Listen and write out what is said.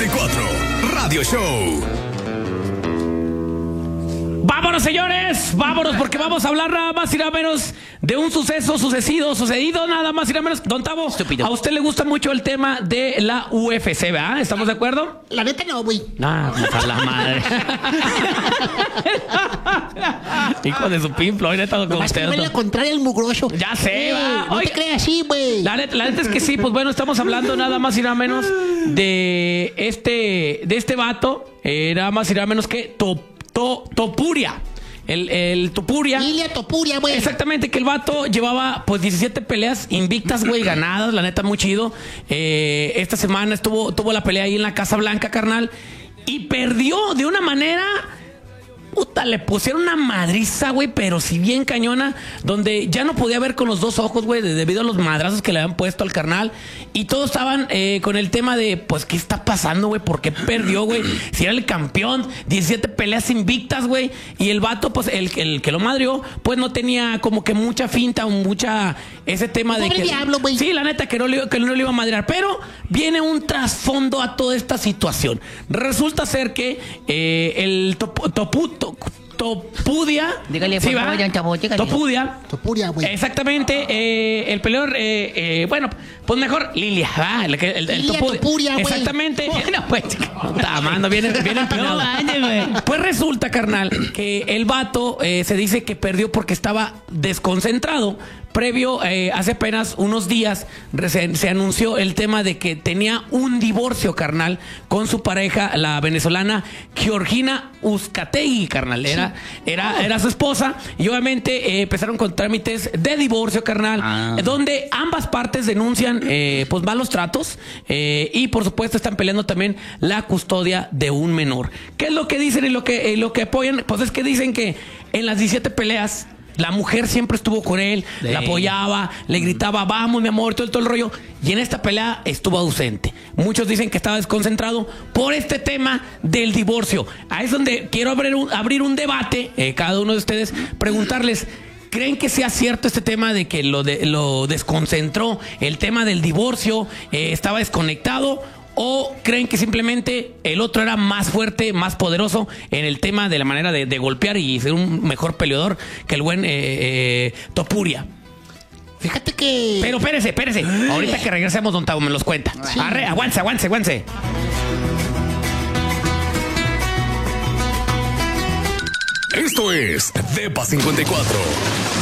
54 Radio Show. Vámonos, señores, vámonos, porque vamos a hablar nada más y nada menos de un sucedido, nada más y nada menos. Don Tavo, Estúpido. a usted le gusta mucho el tema de la UFC, ¿verdad? ¿Estamos de acuerdo? La neta no, güey. Ah, a la madre. Hijo de su pimplo, hoy neta con Nomás que usted. no me la contraria el mugroso. Ya sé, va. No Oye, te creas así, güey. La neta es que sí, pues bueno, estamos hablando nada más y nada menos de este vato, nada más y nada menos que Topuria. El Topuria. Lilia Topuria, güey. Exactamente, que el vato llevaba pues 17 peleas invictas, güey, ganadas, la neta, muy chido. Esta semana tuvo la pelea ahí en la Casa Blanca, carnal, y perdió de una manera... Puta, le pusieron una madriza, güey, pero si bien cañona, donde ya no podía ver con los dos ojos, güey, debido a los madrazos que le habían puesto al carnal. Y todos estaban con el tema de, pues, ¿qué está pasando, güey? ¿Por qué perdió, güey? Si era el campeón, 17 peleas invictas, güey. Y el vato, pues, el que lo madrió, pues no tenía como que mucha finta o mucha... Ese tema de Pobre que... diablo, güey. Sí, la neta, que no le iba a madrear. Pero viene un trasfondo a toda esta situación. Resulta ser que el Topuria. Dígale, por favor, don Tavo, dígale. Topuria, güey. Exactamente. El peleador, bueno, pues mejor Lilia, ¿va? Lilia Topuria, güey. Exactamente. No, pues, está amando, viene empinado. Pues resulta, carnal, que el vato se dice que perdió porque estaba desconcentrado. Previo, hace apenas unos días, se anunció el tema de que tenía un divorcio, carnal, con su pareja, la venezolana Georgina Uzcategui, carnal. Era su esposa, y obviamente empezaron con trámites de divorcio, carnal, donde ambas partes denuncian pues malos tratos, y por supuesto están peleando también la custodia de un menor. ¿Qué es lo que dicen y lo que apoyan? Pues es que dicen que en las 17 peleas la mujer siempre estuvo con él, la apoyaba, le gritaba, vamos, mi amor, todo el rollo. Y en esta pelea estuvo ausente. Muchos dicen que estaba desconcentrado por este tema del divorcio. Ahí es donde quiero abrir un debate, cada uno de ustedes, preguntarles, ¿creen que sea cierto este tema de que lo desconcentró, el tema del divorcio, estaba desconectado? ¿O creen que simplemente el otro era más fuerte, más poderoso en el tema de la manera de golpear y ser un mejor peleador que el buen Topuria? Fíjate que... Pero espérese. Ahorita que regresemos, don Tavo me los cuenta. Sí. Arre, aguance. Esto es Depa 54.